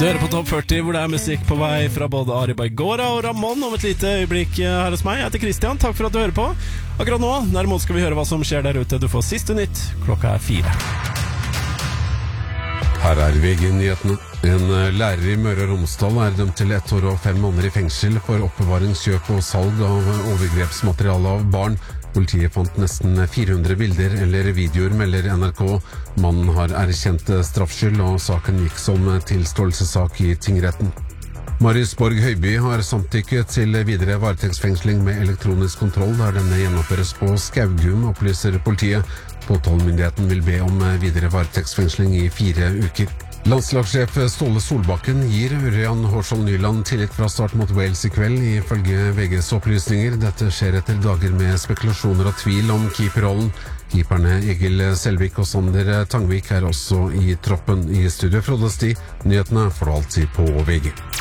Du hører på Topp 40, hvor det er musikk på vei fra både Ari Baigora og Ramón om et lite øyeblikk her hos meg. Jeg heter Christian, takk for at du hører på. Akkurat nå, derimot skal vi høre hva som skjer der ute. Du får siste nytt, klokka er 4. Her er VG-nyhetene. En lærer i Møre og Romsdal er dømt til 1 år og 5 måneder i fengsel for oppbevaring, kjøp og salg av overgrepsmateriale av barn. Politiet fant nesten 400 bilder eller videoer, melder NRK. Mannen har erkjent straffskyld, og saken gikk som tilståelsessak i tingretten. Marius Borg Høiby har samtykket til videre varetektsfengsling med elektronisk kontroll, der denne gjennomføres på Skaugum, opplyser politiet. Påtalemyndigheten vil be om videre varetektsfengsling i 4 uker. Landslagssjef Ståle Solbakken gir Ørjan Hårsvold Nyland tillit fra start mot Wales i kveld, ifølge VGs opplysninger. Dette skjer etter dager med spekulasjoner og tvil om keeperrollen. Keeperne Egil Selvik og Sander Tangvik er også i troppen. I studio Frode Sti. Nyhetene får du alltid på VG.